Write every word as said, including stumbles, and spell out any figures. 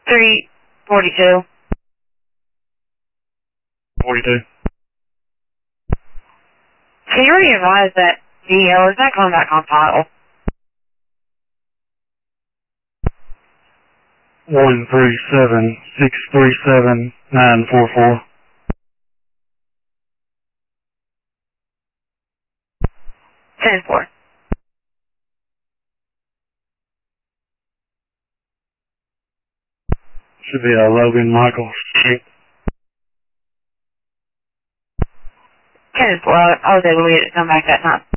three forty-two. forty-two. Can you re-advise that D L is not coming back on file? one three seven, six three seven, nine four four. ten four. Should be a Logan Michael. ten four. I was able to get it to come back that time.